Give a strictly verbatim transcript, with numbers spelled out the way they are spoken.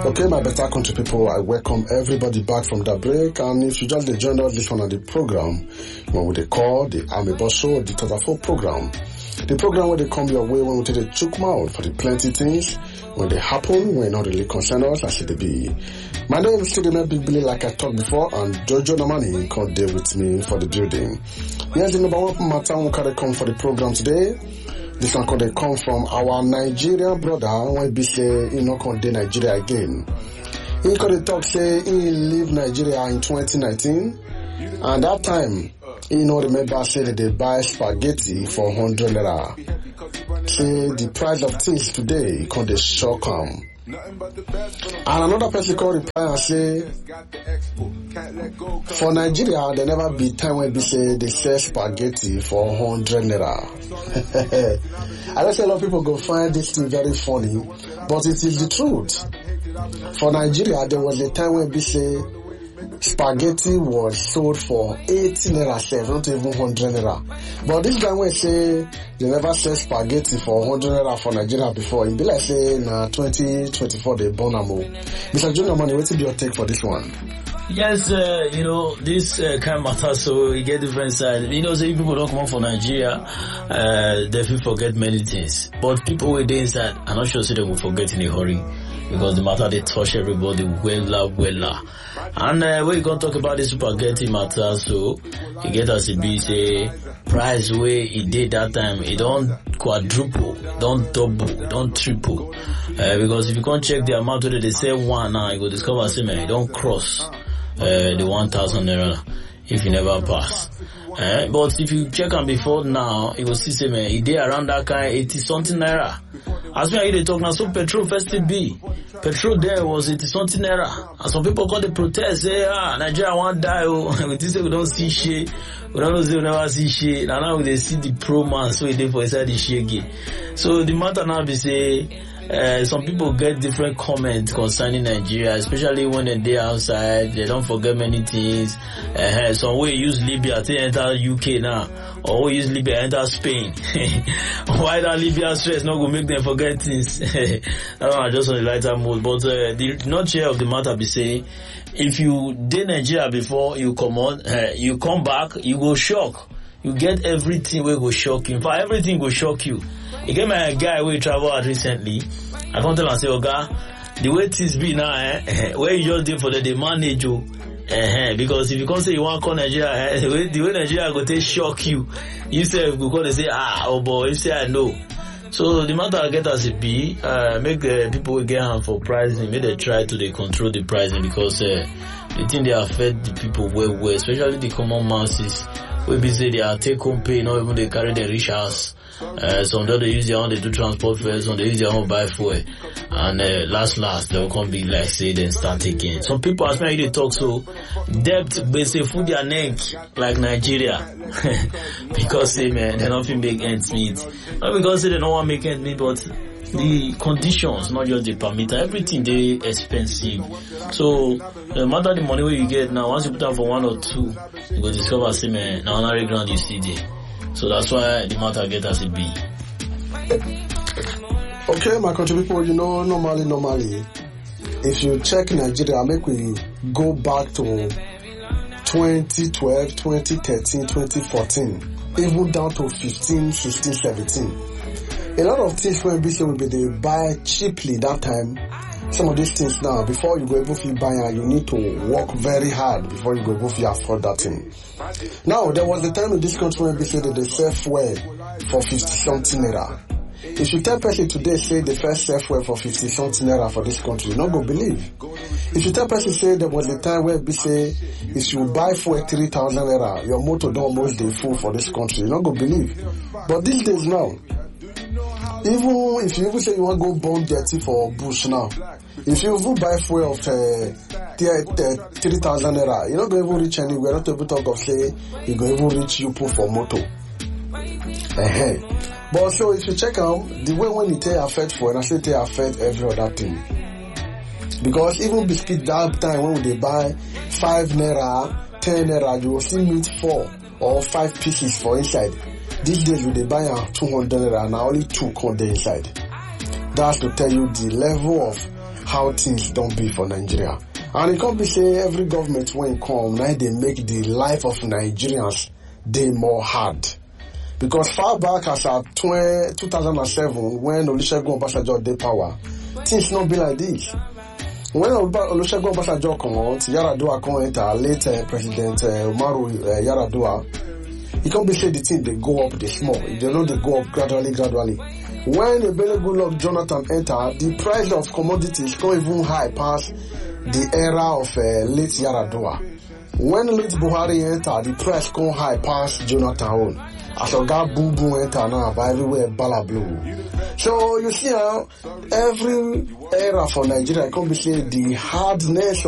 Okay, my better country people, I welcome everybody back from the break. And if you just joined us this one on the program, what we they call the Army Boss Show, the Tazafo program. The program where they come your way when we take the chook mouth for the plenty things, when they happen, when not really concern us, as it be. My name is Stephen Big Billy, like I talked before, and Jojo Namani come there with me for the building. Here's the number one matter we can come for the program today. This one could come from our Nigerian brother when he say he not come to Nigeria again. He could talk say he leave Nigeria in twenty nineteen, and that time he not remember say that they buy spaghetti for one hundred naira. Say the price of things today could they shock him. And another person could reply and say, for Nigeria, there never be time when they say they sell spaghetti for one hundred naira. I know a lot of people go find this thing very funny, but it is the truth. For Nigeria, there was a time when they say spaghetti was sold for eighty naira, seven, not even one hundred naira. But this guy will say they never sell spaghetti for one hundred naira for Nigeria before. It be like say na twenty twenty-four they born am. Mister John Amani, what is your take for this one? Yes, uh, you know, this uh, kind of matter, so you get different side. You know, say people don't come out from Nigeria, uh, they will forget many things. But people with the inside, I'm not sure say they will forget in a hurry. Because the matter, they touch everybody wella, wella. And uh, when you gonna talk about the spaghetti matter, so you get as it be, say, price where it did that time, it don't quadruple, don't double, don't triple. Uh, because if you can't check the amount where they say one now, you go discover, say, man, it don't cross uh, the one thousand naira if you never pass. Uh, but if you check on before now, you will see, say, man, it did around that kind of eighty something naira. As me, they talk now, so petrol first it be. Petrol there was eighty something naira. And some people call the protest, say, ah, Nigeria won't die, oh. We say we don't see shit. We don't say we never see shit. And now they see the pro man, so they for inside the shit again. So the matter now be say, Uh, some people get different comments concerning Nigeria, especially when they're outside. They don't forget many things. Uh, some way use Libya to enter U K now, or we use Libya enter Spain. Why that Libya stress not gonna make them forget things? That one just on the lighter mood. But uh, the nutshell of the matter be say, if you did Nigeria before you come on, uh, you come back, you go shock. You get everything will go shock you. In fact, everything will shock you. You get my guy who travel out recently. I come tell him say, Oga, the way things be now, eh, where you just did for the, the manage you. Eh, because if you come say you want to call Nigeria, eh, the way, the way Nigeria go take shock you, you say you go to say, ah, oh boy, you say I know. So the matter I get as it be, uh, make uh, people get hand for pricing, make they try to they control the pricing because uh, the thing they affect the people well, well, especially the common masses. We be say they are take home pay, not even they carry their rich house. Uh, some don't they use their own, they do transport fares, some they use their own buy fuel. And uh, last last they'll come be like say then start again. Some people ask me how they talk so debt they say food their neck like Nigeria. Because say man they don't make ends meet. Not because say they don't want to make ends meet, but the conditions, not just the permit, everything they expensive. So no matter the money where you get now, once you put out for one or two, you go discover say man now on the ground you see there. So that's why the matter get as it be. Okay, my country people, you know, normally, normally, if you check Nigeria, make we go back to twenty twelve, twenty thirteen, twenty fourteen, even down to fifteen, sixteen, seventeen. A lot of things when we say we be they buy cheaply that time. Some of these things now, before you go able to buy it, you need to work very hard before you go able to afford that thing. Now, there was a time in this country when we say that they sell fuel for fifty something naira. If you tell person today say the first sell fuel for fifty something naira for this country, you not go believe. If you tell person say there was a time where we say if you buy fuel three thousand naira, your motor don't almost dey full for this country, you not go believe. But these days now, even if you even say you want to go burn dirty for bush now, if you even buy fuel of uh, three thousand naira, you're not going to even reach anywhere. Not able to talk of say you're going to even reach you put for motor. Uh-huh. But so if you check out the way when it affect fuel, and I say it affect every other thing. Because even biscuit that time when they buy five naira, ten naira, you will still meet four or five pieces for inside. These days when they buy a two hundred naira, now only two come there inside. That's to tell you the level of how things don't be for Nigeria. And it can't be say every government when come, now they make the life of Nigerians day more hard. Because far back as at two thousand seven, when Olusegun Obasanjo dey power, things not be like this. When Olusegun Obasanjo come out, Yaradua come enter, late uh, President uh, Umaru uh, Yaradua, it can't be say the thing they go up, they small. They know they go up gradually, gradually. When Ebele Goodluck Jonathan enter, the price of commodities come even high past the era of uh, late Yaradua. When late Buhari enter, the price come high past Jonathan own. As a guy boom boom enter now, but everywhere bala blue. So you see how every era for Nigeria can be say the hardness